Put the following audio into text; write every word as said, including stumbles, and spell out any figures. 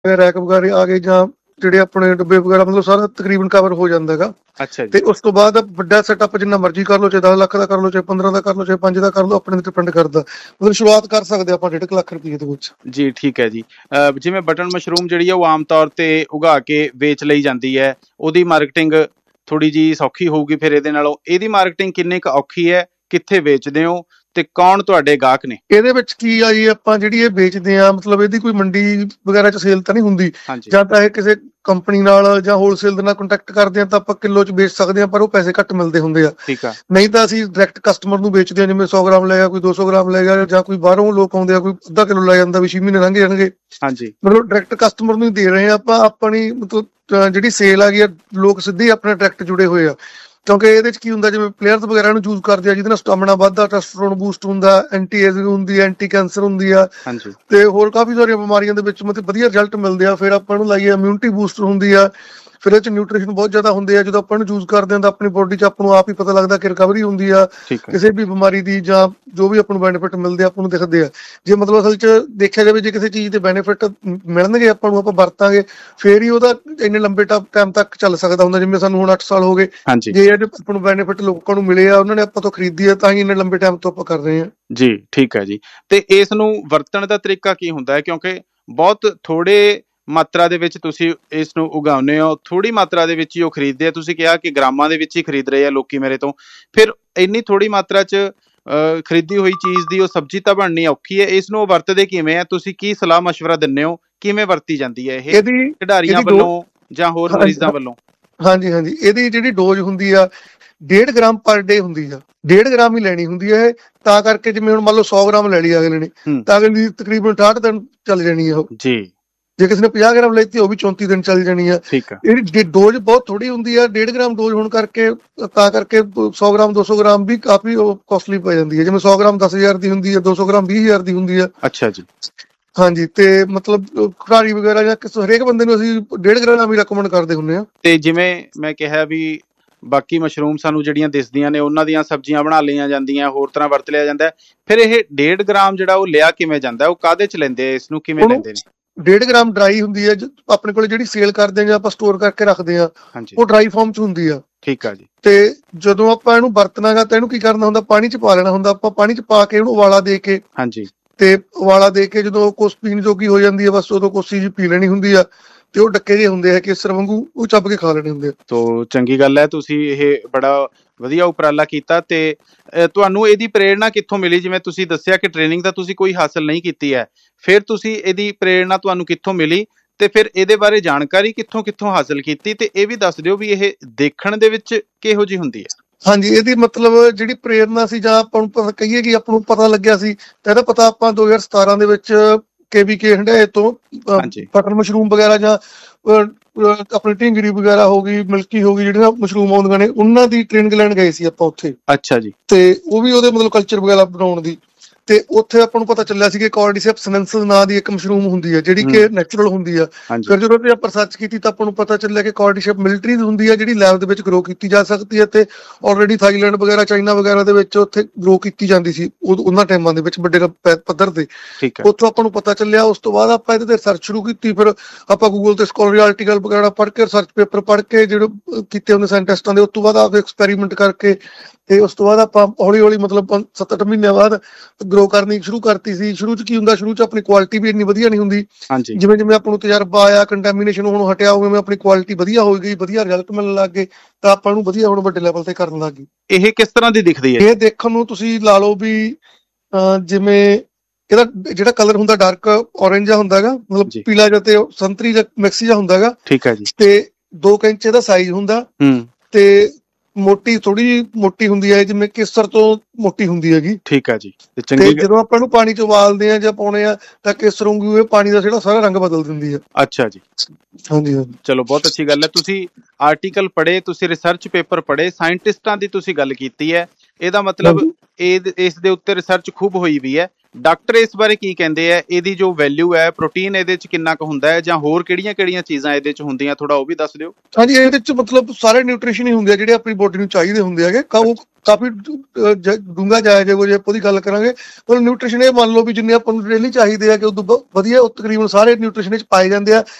Rack ਵਗੈਰਾ ਆ ਗਏ ਜਾਂ ਜਿਹੜੇ ਆਪਣੇ ਡੱਬੇ ਵਗੈਰਾ, ਮਤਲਬ ਸਾਰਾ ਤਕਰੀਬਨ ਕਵਰ ਹੋ ਜਾਂਦਾ ਹੈਗਾ। ਅੱਛਾ ਜੀ। ਤੇ ਉਸ ਤੋਂ ਬਾਅਦ ਵੱਡਾ ਸੈਟਅਪ ਜਿੰਨਾ ਮਰਜ਼ੀ ਕਰ ਲਓ, ਚਾਹੇ ਦਸ ਲੱਖ ਦਾ ਕਰ ਲਓ, ਚਾਹੇ ਪੰਦਰਾਂ ਦਾ ਕਰ ਲਓ, ਚਾਹੇ ਪੰਜ ਦਾ ਕਰ ਲਓ, ਆਪਣੇ ਤੇ ਡਿਪੈਂਡ ਕਰਦਾ। ਮਤਲਬ ਸ਼ੁਰੂਆਤ ਕਰ ਸਕਦੇ ਆਪਾਂ ਡੇਢ ਕੁ ਲੱਖ ਰੁਪਏ ਦੇ ਵਿੱਚ। ਜੀ ਠੀਕ ਹੈ ਜੀ। ਅਹ ਜਿਵੇਂ ਬਟਨ ਮਸ਼ਰੂਮ ਜਿਹੜੀ ਹੈ ਉਹ ਆਮ ਤੌਰ ਤੇ ਉਗਾ ਕੇ ਵੇਚ ਲਈ ਜਾਂਦੀ ਹੈ, ਉਹਦੀ ਮਾਰਕੀਟਿੰਗ ਥੋੜੀ ਜੀ ਸੌਖੀ ਹੋਊਗੀ ਫਿਰ ਇਹਦੇ ਨਾਲੋਂ। ਇਹਦੀ ਮਾਰਕੀਟਿੰਗ ਕਿੰਨੀ ਕੁ ਔਖੀ ਹੈ, ਕਿੱਥੇ ਵੇਚਦੇ ਹੋ ਤੇ ਕੌਣ ਤੁਹਾਡੇ ਗਾਹਕ ਨੇ? ਇਹਦੇ ਵਿੱਚ ਕੀ ਆ ਜੀ, ਆਪਾਂ ਜਿਹੜੀ ਇਹ ਵੇਚਦੇ ਆ, ਮਤਲਬ ਇਹਦੀ ਕੋਈ ਮੰਡੀ ਵਗੈਰਾ ਚ ਸੇਲ ਤਾਂ ਨਹੀਂ ਹੁੰਦੀ। ਹਾਂਜੀ। ਜਾਂ ਤਾਂ ਇਹ ਕਿਸੇ ਕੰਪਨੀ ਨਾਲ ਜਾਂ ਹੋਲਸੇਲ ਦੇ ਨਾਲ ਕੰਟੈਕਟ ਕਰਦੇ ਆ ਤਾਂ ਆਪਾਂ ਕਿਲੋ ਚ ਵੇਚ ਸਕਦੇ ਆ, ਪਰ ਉਹ ਪੈਸੇ ਘੱਟ ਮਿਲਦੇ ਹੁੰਦੇ ਆ। ਠੀਕ ਆ। ਨਹੀਂ ਤਾਂ ਅਸੀਂ ਡਾਇਰੈਕਟ ਕਸਟਮਰ ਨੂੰ ਵੇਚਦੇ ਆ, ਜਿਵੇਂ ਸੌ ਗ੍ਰਾਮ ਲੈ ਗਿਆ, ਕੋਈ ਦੋ ਸੌ ਗ੍ਰਾਮ ਲੈ ਗਿਆ, ਜਾਂ ਕੋਈ ਬਾਹਰੋਂ ਲੋਕ ਆਉਂਦੇ ਆ, ਕੋਈ ਅੱਧਾ ਕਿਲੋ ਲੈ ਜਾਂਦਾ, ਵੀ ਛੇ ਮਹੀਨੇ ਲੰਘ ਜਾਣਗੇ। ਹਾਂਜੀ। ਮਤਲਬ ਡਾਇਰੈਕਟ ਕਸਟਮਰ ਨੂੰ ਹੀ ਦੇ ਰਹੇ ਆ ਆਪਾਂ। ਆਪਣੀ ਮਤਲਬ ਜਿਹੜੀ ਸੇਲ ਆ ਗਈ ਆ, ਲੋਕ ਸਿੱਧੇ ਆਪਣੇ ਡਾਇਰੈਕਟ ਜੁੜੇ ਹੋਏ ਆ, ਕਿਉਂਕਿ ਇਹਦੇ ਚ ਕੀ ਹੁੰਦਾ, ਜਿਵੇਂ ਪਲੇਅਰਸ ਵਗੈਰਾ ਨੂੰ ਯੂਜ਼ ਕਰਦੇ ਆ, ਜਿਹਦੇ ਨਾਲ ਸਟੈਮਿਨਾ ਵੱਧਦਾ, ਟੈਸਟੋਸਟੈਰੋਨ ਬੂਸਟ ਹੁੰਦਾ, ਐਂਟੀ ਏਜਿੰਗ ਹੁੰਦੀ ਹੈ, ਐਂਟੀ ਕੈਂਸਰ ਹੁੰਦੀ ਆ, ਹਾਂਜੀ। ਤੇ ਹੋਰ ਕਾਫੀ ਸਾਰੀਆਂ ਬਿਮਾਰੀਆਂ ਦੇ ਵਿੱਚ ਮਤਲਬ ਵਧੀਆ ਰਿਜ਼ਲਟ ਮਿਲਦੇ ਆ। ਫਿਰ ਆਪਾਂ ਨੂੰ ਲਾਈਏ ਇਮਿਊਨਿਟੀ ਬੂਸਟਰ ਹੁੰਦੀ ਆ, ਫਿਰ ਇਹ ਚ ਨਿਊਟ੍ਰੀਸ਼ਨ ਬਹੁਤ ਜ਼ਿਆਦਾ ਹੁੰਦੇ ਆ। ਜਦੋਂ ਆਪਾਂ ਨੂੰ ਯੂਜ਼ ਕਰਦੇ ਹਾਂ ਤਾਂ ਆਪਣੀ ਬੋਡੀ ਚ ਆਪਾਂ ਨੂੰ ਆਪ ਹੀ ਪਤਾ ਲੱਗਦਾ ਕਿ ਰਿਕਵਰੀ ਹੁੰਦੀ ਆ ਕਿਸੇ ਵੀ ਬਿਮਾਰੀ ਦੀ, ਜਾਂ ਜੋ ਵੀ ਆਪਾਂ ਨੂੰ ਬੈਨੀਫਿਟ ਮਿਲਦੇ ਆਪਾਂ ਨੂੰ ਦਿਖਦੇ ਆ। ਜੇ ਮਤਲਬ ਅਸਲ ਚ ਦੇਖਿਆ ਜਾਵੇ, ਜੇ ਕਿਸੇ ਚੀਜ਼ ਦੇ ਬੈਨੀਫਿਟ ਮਿਲਣਗੇ ਆਪਾਂ ਨੂੰ, ਆਪਾਂ ਵਰਤਾਂਗੇ, ਫੇਰ ਹੀ ਉਹਦਾ ਇੰਨੇ ਲੰਬੇ ਟਾਈਮ ਤੱਕ ਚੱਲ ਸਕਦਾ ਹੁੰਦਾ। ਜਿਵੇਂ ਸਾਨੂੰ ਹੁਣ ਅੱਠ ਸਾਲ ਹੋ ਗਏ, ਜੇ ਇਹਦੇ ਆਪਾਂ ਨੂੰ ਬੈਨੀਫਿਟ ਲੋਕਾਂ ਨੂੰ ਮਿਲੇ ਆ, ਉਹਨਾਂ ਨੇ ਆਪਾਂ ਤੋਂ ਖਰੀਦੀ ਆ, ਤਾਂ ਹੀ ਇੰਨੇ ਲੰਬੇ ਟਾਈਮ ਤੋਂ ਆਪਾਂ ਕਰ ਰਹੇ ਹਾਂ। ਜੀ ਠੀਕ ਹੈ ਜੀ। ਤੇ ਇਸ ਨੂੰ ਵਰਤਣ ਦਾ ਤਰੀਕਾ ਕੀ ਹੁੰਦਾ ਹੈ? ਕਿਉਂਕਿ ਬਹੁਤ ਥੋੜੇ ਮਾਤਰਾ ਦੇ ਵਿੱਚ ਤੁਸੀਂ ਇਸ ਨੂੰ ਉਗਾਉਂਦੇ ਹੋ, ਥੋੜੀ ਮਾਤਰਾ ਦੇ ਵਿੱਚ ਹੀ ਉਹ ਖਰੀਦਦੇ ਆ। ਤੁਸੀਂ ਕਿਹਾ ਕਿ ਗ੍ਰਾਮਾਂ ਦੇ ਵਿੱਚ ਹੀ ਖਰੀਦ ਰਹੇ ਆ ਲੋਕੀ ਮੇਰੇ ਤੋਂ, ਫਿਰ ਇੰਨੀ ਥੋੜੀ ਮਾਤਰਾ ਚ ਅਹ ਖਰੀਦੀ ਹੋਈ ਚੀਜ਼ ਦੀ ਉਹ ਸਬਜ਼ੀ ਤਾਂ ਬਣਨੀ ਔਖੀ ਹੈ। ਇਸ ਨੂੰ ਵਰਤਦੇ ਕਿਵੇਂ ਆ? ਤੁਸੀਂ ਕੀ ਸਲਾਹ ਮਸ਼ਵਰਾ ਦਿੰਦੇ ਹੋ, ਕਿਵੇਂ ਵਰਤੀ ਜਾਂਦੀ ਹੈ ਇਹ ਖਿਡਾਰੀਆਂ ਵੱਲੋਂ ਜਾਂ ਹੋਰ ਮਰੀਜ਼ਾਂ ਵੱਲੋਂ? ਹਾਂਜੀ ਹਾਂਜੀ, ਇਹਦੀ ਜਿਹੜੀ ਡੋਜ਼ ਹੁੰਦੀ ਆ ਡੇਢ ਗ੍ਰਾਮ ਪਰ ਡੇ ਹੁੰਦੀ ਆ, ਡੇਢ ਗ੍ਰਾਮ ਹੀ ਲੈਣੀ ਹੁੰਦੀ ਹੈ। ਤਾਂ ਕਰਕੇ ਜਿਵੇਂ ਹੁਣ ਮੰਨ ਲਓ ਸੌ ਗ੍ਰਾਮ ਲੈ ਲਈ ਅਗਲੇ ਨੇ, ਤਾਂ ਅਗਲੇ ਦੀ ਤਕਰੀਬਨ ਅਠਾਹਠ ਦਿਨ ਚੱਲ ਜਾਣੀ ਆ ਉਹ ਜੀ। ਜੇ ਕਿਸੇ ਨੇ ਪੰਜਾਹ ਗ੍ਰਾਮ ਲੈਤੀ, ਉਹ ਵੀ ਚੌਂਤੀ ਦਿਨ ਚੱਲ ਜਾਣੀ ਆ। ਇਹਦੀ ਡੋਜ਼ ਬਹੁਤ ਥੋੜੀ ਹੁੰਦੀ ਆ, ਡੇਢ ਗ੍ਰਾਮ ਡੋਜ਼ ਹੋਣ ਕਰਕੇ, ਤਾਂ ਕਰਕੇ ਸੌ ਗ੍ਰਾਮ ਦੋ ਸੌ ਗ੍ਰਾਮ ਵੀ ਕਾਫੀ ਕੋਸਟਲੀ ਪੈ ਜਾਂਦੀ ਹੈ। ਜਿਵੇਂ ਸੌ ਗ੍ਰਾਮ ਦਸ ਹਜ਼ਾਰ ਦੀ ਹੁੰਦੀ ਹੈ, ਦੋ ਸੌ ਗ੍ਰਾਮ ਵੀਹ ਹਜ਼ਾਰ ਦੀ ਹੁੰਦੀ ਆ। ਅੱਛਾ ਜੀ। ਹਾਂਜੀ, ਤੇ ਮਤਲਬ ਖਿਡਾਰੀ ਵਗੈਰਾ ਜਾਂ ਕਿਸੇ ਹਰੇਕ ਬੰਦੇ ਨੂੰ ਅਸੀਂ ਡੇਢ ਗ੍ਰਾਮ ਹੀ ਰეკਮੈਂਡ ਕਰਦੇ ਹੁੰਦੇ ਆ। ਤੇ ਜਿਵੇਂ ਮੈਂ ਕਿਹਾ ਵੀ ਬਾਕੀ ਮਸ਼ਰੂਮ ਸਾਨੂੰ ਜਿਹੜੀਆਂ ਦਿਸਦੀਆਂ ਨੇ, ਉਹਨਾਂ ਦੀਆਂ ਸਬਜ਼ੀਆਂ ਬਣਾ ਲਈਆਂ ਜਾਂਦੀਆਂ, ਹੋਰ ਤਰ੍ਹਾਂ ਵਰਤ ਲਿਆ ਜਾਂਦਾ, ਫਿਰ ਇਹ ਡੇਢ ਗ੍ਰਾਮ ਜਿਹੜਾ ਉਹ ਲਿਆ ਕਿਵੇਂ ਜਾਂਦਾ? ਉਹ ਕਾਹਦੇ ਚ ਲੈਂਦੇ, ਇਸ ਨੂੰ ਕਿਵੇਂ ਲੈਂਦੇ ਨੇ? ਡੇਢ ਗ੍ਰਾਮ ਡਰਾਈ ਹੁੰਦੀ ਹੈ ਆਪਣੇ ਕੋਲ, ਜਿਹੜੀ ਸੇਲ ਕਰਦੇ ਆ ਜਾਂ ਆਪਾਂ ਸਟੋਰ ਕਰਕੇ ਰੱਖਦੇ ਆ, ਉਹ ਡਰਾਈ ਫਾਰਮ ਚ ਹੁੰਦੀ ਆ। ਠੀਕ ਆ ਜੀ। ਤੇ ਜਦੋਂ ਆਪਾਂ ਇਹਨੂੰ ਵਰਤਣਾਗਾ ਤਾਂ ਇਹਨੂੰ ਕੀ ਕਰਨਾ ਹੁੰਦਾ, ਪਾਣੀ ਚ ਪਾ ਲੈਣਾ ਹੁੰਦਾ। ਆਪਾਂ ਪਾਣੀ ਚ ਪਾ ਕੇ ਇਹਨੂੰ ਉਬਾਲਾ ਦੇ ਕੇ, ਹਾਂਜੀ, ਤੇ ਉਬਾਲਾ ਦੇ ਕੇ ਜਦੋਂ ਕੁਛ ਪੀਣ ਜੋਗੀ ਹੋ ਜਾਂਦੀ ਹੈ, ਬਸ ਉਦੋਂ ਕੋਸੀ ਜੀ ਪੀ ਲੈਣੀ ਹੁੰਦੀ ਆ। ਤੇ ਉਹ ਡੱਕੇ ਜਿਹੇ ਹੁੰਦੇ ਆ ਕੇਸਰ ਵਾਂਗੂ, ਉਹ ਚੱਬ ਕੇ ਖਾ ਲੈਣੇ ਹੁੰਦੇ ਆ। ਤੋ ਚੰਗੀ ਗੱਲ ਹੈ, ਤੁਸੀਂ ਇਹ ਬੜਾ ਵਧੀਆ ਉਪਰਾਲਾ ਕੀਤਾ। ਤੇ ਤੁਹਾਨੂੰ ਇਹਦੀ ਪ੍ਰੇਰਨਾ ਕਿੱਥੋਂ ਮਿਲੀ? ਜਿਵੇਂ ਤੁਸੀਂ ਦੱਸਿਆ ਕਿ ਟ੍ਰੇਨਿੰਗ ਤਾਂ ਤੁਸੀਂ ਕੋਈ ਹਾਸਲ ਨਹੀਂ ਕੀਤੀ ਹੈ, ਫਿਰ ਤੁਸੀਂ ਇਹਦੀ ਪ੍ਰੇਰਨਾ ਤੁਹਾਨੂੰ ਕਿੱਥੋਂ ਮਿਲੀ, ਤੇ ਫਿਰ ਇਹਦੇ ਬਾਰੇ ਜਾਣਕਾਰੀ ਕਿੱਥੋਂ ਕਿੱਥੋਂ ਹਾਸਲ ਕੀਤੀ? ਤੇ ਇਹ ਵੀ ਦੱਸ ਦਿਓ ਵੀ ਇਹ ਦੇਖਣ ਦੇ ਵਿੱਚ ਕਿਹੋ ਜਿਹੀ ਹੁੰਦੀ ਹੈ? ਹਾਂਜੀ, ਇਹਦੀ ਮਤਲਬ ਜਿਹੜੀ ਪ੍ਰੇਰਨਾ ਸੀ, ਜਾਂ ਆਪਾਂ ਨੂੰ ਕਹੀਏ ਕਿ ਆਪਾਂ ਨੂੰ ਪਤਾ ਲੱਗਿਆ ਸੀ, ਤਾਂ ਇਹਦਾ ਪਤਾ ਆਪਾਂ ਦੋ ਹਜ਼ਾਰ ਸਤਾਰਾਂ ਦੇ ਵਿੱਚ ਕੇ ਵੀ ਕੇ ਹੰਡਾਏ ਤੋਂ ਬਟਨ ਮਸ਼ਰੂਮ ਵਗੈਰਾ ਜਾਂ ਆਪਣੀ ਢਿੰਗਰੀ ਵਗੈਰਾ ਹੋ ਗਈ, ਮਿਲਕੀ ਹੋ ਗਈ, ਜਿਹੜੀਆਂ ਮਸ਼ਰੂਮ ਆਉਂਦੀਆਂ ਨੇ, ਉਹਨਾਂ ਦੀ ਟ੍ਰੇਨਿੰਗ ਲੈਣ ਗਏ ਸੀ ਆਪਾਂ ਉੱਥੇ। ਅੱਛਾ ਜੀ। ਤੇ ਉਹ ਵੀ ਉਹਦੇ ਮਤਲਬ ਕਲਚਰ ਵਗੈਰਾ ਬਣਾਉਣ ਦੀ, ਤੇ ਉੱਥੇ ਆਪਾਂ ਨੂੰ ਪਤਾ ਚੱਲਿਆ ਸੀ ਕਿ ਕਾਰਡੀਸੈਪਸ ਸਿੰਨੈਂਸਿਸ ਨਾਂ ਦੀ ਇੱਕ ਮਸ਼ਰੂਮ ਹੁੰਦੀ ਹੈ, ਜਿਹੜੀ ਕਿ ਨੈਚੁਰਲ ਹੁੰਦੀ ਆ। ਫਿਰ ਜਦੋਂ ਤੇ ਆਪਾਂ ਸਰਚ ਕੀਤੀ ਤਾਂ ਆਪਾਂ ਨੂੰ ਪਤਾ ਚੱਲਿਆ ਕਿ ਕਾਰਡੀਸੈਪ ਮਿਲਟਰੀ ਹੁੰਦੀ ਆ, ਜਿਹੜੀ ਲੈਬ ਦੇ ਵਿੱਚ ਗਰੋ ਕੀਤੀ ਜਾ ਸਕਦੀ ਹੈ, ਤੇ ਆਲਰੇਡੀ ਥਾਈਲੈਂਡ ਵਗੈਰਾ, ਚਾਈਨਾ ਵਗੈਰਾ ਦੇ ਵਿੱਚ ਉੱਥੇ ਗਰੋ ਕੀਤੀ ਜਾਂਦੀ ਸੀ ਉਹਨਾਂ ਟਾਈਮਾਂ ਦੇ ਵਿੱਚ ਵੱਡੇ ਪੱਧਰ ਤੇ। ਉੱਥੋਂ ਆਪਾਂ ਨੂੰ ਪਤਾ ਚੱਲਿਆ। ਉਸ ਤੋਂ ਬਾਅਦ ਆਪਾਂ ਇਹਦੇ ਤੇ ਰਿਸਰਚ ਸ਼ੁਰੂ ਕੀਤੀ। ਫਿਰ ਆਪਾਂ ਗੂਗਲ ਤੇ ਸਕੋਲਰੀ ਆਰਟੀਕਲ ਵਗੈਰਾ ਪੜ੍ਹ ਕੇ, ਰਿਸਰਚ ਪੇਪਰ ਪੜ੍ਹ ਕੇ ਜਿਹੜੇ ਕੀਤੇ ਹੁੰਦੇ ਸਾਇੰਟਿਸਟਾਂ ਦੇ, ਉਸ ਤੋਂ ਬਾਅਦ ਆਪ ਐਕਸਪੈਰੀਮੈਂਟ ਕਰਕੇ, ਤੇ ਉਸ ਤੋਂ ਬਾਅਦ ਆਪਾਂ ਹੌਲੀ ਹੌਲੀ ਮਤਲਬ ਸੱਤ ਅੱਠ ਮਹੀਨਿਆਂ ਬਾਅਦ ਗਰੋ ਕਰਨੀ ਸ਼ੁਰੂ ਕਰਤੀ ਸੀ। ਸ਼ੁਰੂ ਚ ਕੀ ਹੁੰਦਾ, ਸ਼ੁਰੂ ਚ ਆਪਣੀ ਕੁਆਲਿਟੀ ਵੀ ਇੰਨੀ ਵਧੀਆ ਨਹੀਂ ਹੁੰਦੀ। ਜਿਵੇਂ ਜਿਵੇਂ ਆਪਾਂ ਨੂੰ ਤਜਰਬਾ ਆਇਆ, ਕੰਟੈਮੀਨੇਸ਼ਨ ਹੁਣ ਹਟਿਆ, ਉਵੇਂ ਆਪਣੀ ਕੁਆਲਿਟੀ ਵਧੀਆ ਹੋ ਗਈ, ਵਧੀਆ ਰਿਜ਼ਲਟ ਮਿਲਣ ਲੱਗ ਗਏ, ਤਾਂ ਆਪਾਂ ਨੂੰ ਵਧੀਆ ਹੁਣ ਵੱਡੇ ਲੈਵਲ ਤੇ ਕਰਨ ਲੱਗ ਗਏ। ਇਹ ਕਿਸ ਤਰ੍ਹਾਂ ਦੀ ਦਿਖਦੀ ਹੈ? ਇਹ ਦੇਖਣ ਨੂੰ ਤੁਸੀਂ ਲਾ ਲਓ ਵੀ ਜਿਵੇਂ ਇਹਦਾ ਜਿਹੜਾ ਕਲਰ ਹੁੰਦਾ ਡਾਰਕ ਔਰੇਂਜ ਜਿਹਾ ਹੁੰਦਾ ਹੈਗਾ, ਮਤਲਬ ਪੀਲਾ ਜਿਹਾ ਤੇ ਸੰਤਰੀ ਜਿਹਾ ਮਿਕਸ ਜਿਹਾ ਹੁੰਦਾ ਹੈਗਾ। ਠੀਕ ਹੈ ਜੀ। ਤੇ ਦੋ ਕੁ ਇੰਚ ਇਹਦਾ ਸਾਈਜ਼ ਹੁੰਦਾ, ਤੇ ਮੋਟੀ ਥੋੜੀ ਜਿਹੀ ਮੋਟੀ ਹੁੰਦੀ ਹੈ, ਜਿਵੇਂ ਕੇਸਰ ਤੋਂ ਮੋਟੀ ਹੁੰਦੀ ਹੈਗੀ। ਠੀਕ ਹੈ ਜੀ। ਤੇ ਜਦੋਂ ਆਪਾਂ ਇਹਨੂੰ ਪਾਣੀ ਚ ਉਬਾਲਦੇ ਆ ਜਾਂ ਪਾਉਣੇ ਆ, ਤਾਂ ਕੇਸਰ ਵਾਂਗੂ ਇਹ ਪਾਣੀ ਦਾ ਜਿਹੜਾ ਸਾਰਾ ਰੰਗ ਬਦਲ ਦਿੰਦੀ ਹੈ। ਅੱਛਾ ਜੀ। ਹਾਂਜੀ ਹਾਂਜੀ, ਚਲੋ ਬਹੁਤ ਅੱਛੀ ਗੱਲ ਹੈ। ਤੁਸੀਂ ਆਰਟੀਕਲ ਪੜ੍ਹੇ, ਤੁਸੀਂ ਰਿਸਰਚ ਪੇਪਰ ਪੜ੍ਹੇ, ਸਾਇੰਟਿਸਟਾਂ ਦੀ ਤੁਸੀਂ ਗੱਲ ਕੀਤੀ ਹੈ, ਇਹਦਾ ਮਤਲਬ ਇਹ ਇਸ ਦੇ ਉੱਤੇ ਰਿਸਰਚ ਖੂਬ ਹੋਈ ਵੀ ਹੈ। ਡਾਕਟਰ ਇਸ ਬਾਰੇ ਕੀ ਕਹਿੰਦੇ ਆ, ਇਹਦੀ ਜੋ ਵੈਲਿਊ ਹੈ, ਪ੍ਰੋਟੀਨ ਇਹਦੇ ਚ ਕਿੰਨਾ ਕੁ ਹੁੰਦਾ ਹੈ ਜਾਂ ਹੋਰ ਕਿਹੜੀਆਂ ਕਿਹੜੀਆਂ ਚੀਜ਼ਾਂ ਇਹਦੇ ਚ ਹੁੰਦੀਆਂ, ਥੋੜਾ ਉਹ ਵੀ ਦੱਸ ਦਿਓ। ਹਾਂਜੀ, ਇਹਦੇ ਚ ਮਤਲਬ ਸਾਰੇ ਨਿਊਟ੍ਰੀਸ਼ਨ ਹੀ ਹੁੰਦੇ ਆ ਜਿਹੜੇ ਆਪਣੀ ਬੋਡੀ ਨੂੰ ਚਾਹੀਦੇ ਹੁੰਦੇ ਹੈਗੇ। ਉਹ ਕਾਫੀ ਡੂੰਘਾ ਜਾਇਆ ਜੇ ਜੇ ਆਪਾਂ ਦੀ ਗੱਲ ਕਰਾਂਗੇ, ਪਰ ਨਿਊਟ੍ਰੀਸ਼ਨ ਇਹ ਮੰਨ ਲਓ ਵੀ ਜਿੰਨੇ ਆਪਾਂ ਨੂੰ ਡੇਲੀ ਚਾਹੀਦੇ ਆ ਕਿ ਉਦੋਂ ਵਧੀਆ ਤਕਰੀਬਨ ਸਾਰੇ ਨਿਊਟ੍ਰੀਸ਼ਨ ਚ ਪਾਏ ਜਾਂਦੇ ਆ।